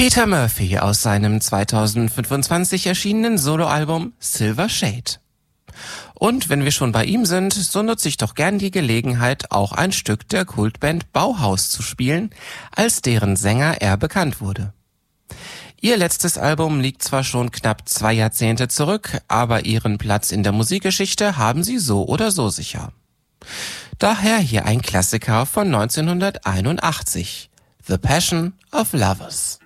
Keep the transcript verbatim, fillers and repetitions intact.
Peter Murphy aus seinem zweitausendfünfundzwanzig erschienenen Soloalbum Silver Shade. Und wenn wir schon bei ihm sind, so nutze ich doch gern die Gelegenheit, auch ein Stück der Kultband Bauhaus zu spielen, als deren Sänger er bekannt wurde. Ihr letztes Album liegt zwar schon knapp zwei Jahrzehnte zurück, aber ihren Platz in der Musikgeschichte haben sie so oder so sicher. Daher hier ein Klassiker von neunzehnhunderteinundachtzig, The Passion of Lovers.